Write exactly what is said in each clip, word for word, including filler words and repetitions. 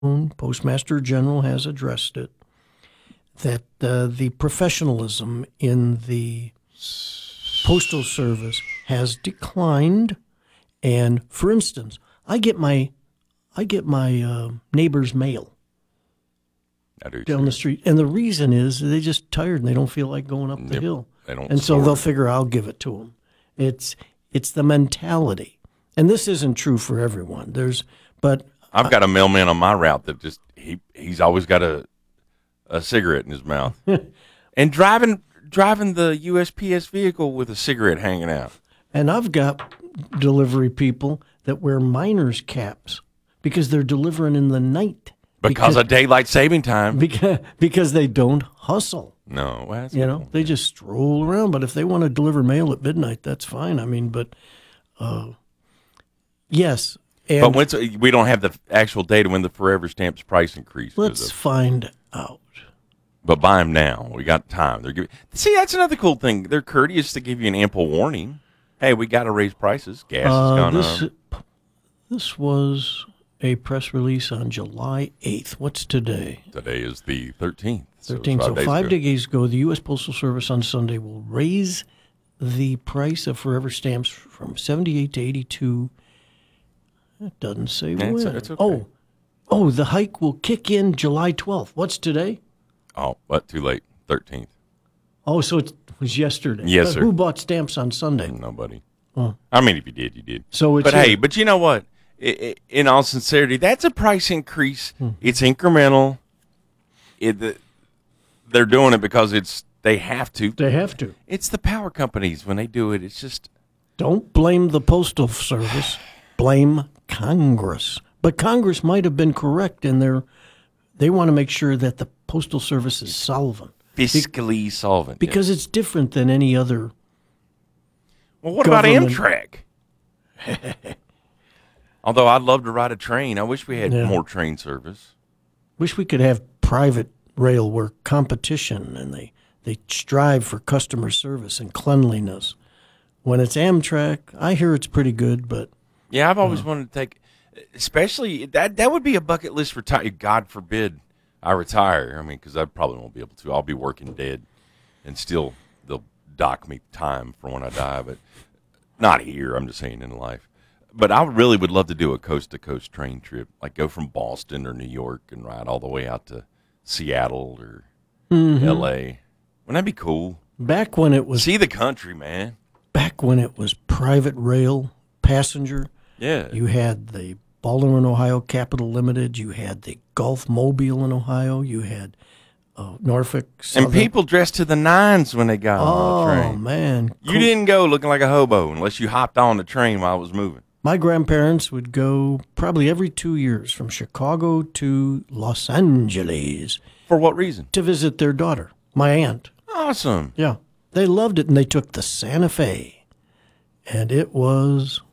Postmaster General has addressed it, that uh, the professionalism in the Postal Service has declined. And for instance, I get my I get my uh, neighbor's mail down the street, and the reason is they're just tired and they don't feel like going up the Yep. hill, They don't and so sort they'll it. figure I'll give it to them. It's it's the mentality, and this isn't true for everyone. There's but I've got a mailman on my route that just he he's always got a a cigarette in his mouth, and driving driving the U S P S vehicle with a cigarette hanging out. And I've got delivery people that wear miners' caps because they're delivering in the night. Because, because of daylight saving time. Because, because they don't hustle. No. Well, that's you know, cool. they just stroll around. But if they want to deliver mail at midnight, that's fine. I mean, but uh, yes. And but once, we don't have the actual data when the Forever Stamps price increase. Let's of, find out. But buy them now. We got time. They're giving, see, that's another cool thing. They're courteous to give you an ample warning. Hey, we got to raise prices. Gas has uh, gone this, up. This was a press release on July eighth. What's today? Today is the thirteenth. thirteenth. So, five, so five days, days ago, the U S Postal Service on Sunday will raise the price of Forever Stamps from seventy-eight to eighty-two. It doesn't say yeah, when. It's, it's okay. Oh, oh, the hike will kick in July twelfth. What's today? Oh, but too late. thirteenth. Oh, so it was yesterday. Yes, but sir. Who bought stamps on Sunday? Nobody. Oh. I mean, if you did, you did. So it's but here. hey, but you know what? It, it, in all sincerity, that's a price increase. Hmm. It's incremental. It, the, they're doing it because it's they have to. They have to. It's the power companies when they do it. It's just don't blame the Postal Service. Blame Congress. But Congress might have been correct in their. They want to make sure that the Postal Service is solvent. Fiscally Be- solvent. Because yeah. it's different than any other. Well, what government. about Amtrak? Although I'd love to ride a train. I wish we had yeah. more train service. Wish we could have private rail where competition and they, they strive for customer service and cleanliness. When it's Amtrak, I hear it's pretty good, but. Yeah, I've always uh, wanted to take, especially, that that would be a bucket list for, t- God forbid, I retire. I mean, because I probably won't be able to. I'll be working dead, and still they'll dock me time for when I die. But not here. I'm just saying in life. But I really would love to do a coast to coast train trip, like go from Boston or New York and ride all the way out to Seattle or mm-hmm. L A. Wouldn't that be cool? Back when it was see the country, man. Back when it was private rail passenger. Yeah, you had the Baltimore, Ohio Capital Limited. You had the Gulf Mobile in Ohio. You had uh, Norfolk Southern. And people dressed to the nines when they got oh, on the train. Oh, man. You cool. didn't go looking like a hobo unless you hopped on the train while it was moving. My grandparents would go probably every two years from Chicago to Los Angeles. For what reason? To visit their daughter, my aunt. Awesome. Yeah. They loved it, and they took the Santa Fe, and it was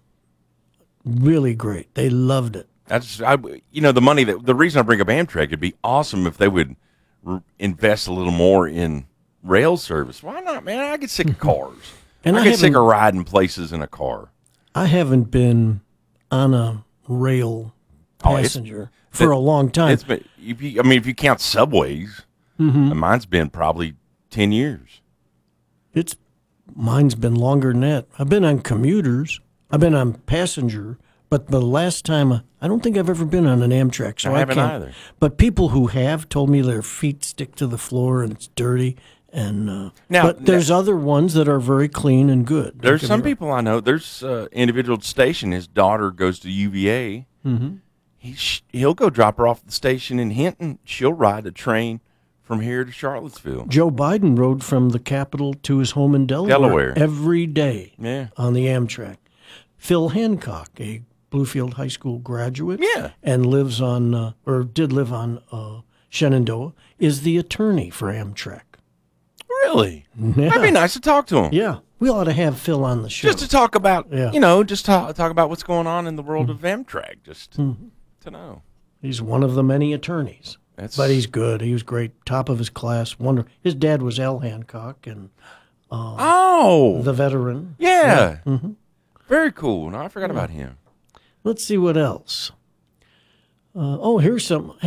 really great. They loved it. That's, I, you know, the money that the reason I bring up Amtrak, it'd be awesome if they would re- invest a little more in rail service. Why not, man? I get sick of cars. and I, I get sick of riding places in a car. I haven't been on a rail passenger oh, for a long time. It's been, if you, I mean, if you count subways, mm-hmm. mine's been probably ten years. It's mine's been longer than that. I've been on commuters. I've been on passenger, but the last time I don't think I've ever been on an Amtrak. So I, I haven't can't, either. But people who have told me their feet stick to the floor and it's dirty. And uh, now, but there's now, other ones that are very clean and good. There's some people I know. There's uh, individual station. His daughter goes to U V A. Mm-hmm. He he'll go drop her off at the station in Hinton. She'll ride a train from here to Charlottesville. Joe Biden rode from the Capitol to his home in Delaware, Delaware. every day. Yeah. On the Amtrak. Phil Hancock, a Bluefield High School graduate, yeah, and lives on uh, or did live on uh, Shenandoah, is the attorney for Amtrak. Really? Yeah. That'd be nice to talk to him. Yeah. We ought to have Phil on the show. Just to talk about, yeah. you know, just talk, talk about what's going on in the world mm-hmm. of Amtrak, just mm-hmm. to know. He's one of the many attorneys. That's... But he's good. He was great. Top of his class. Wonder. His dad was Al Hancock, and uh, oh, the veteran. Yeah. yeah. Mm-hmm. Very cool. No, I forgot yeah. about him. Let's see what else. Uh, oh, here's some.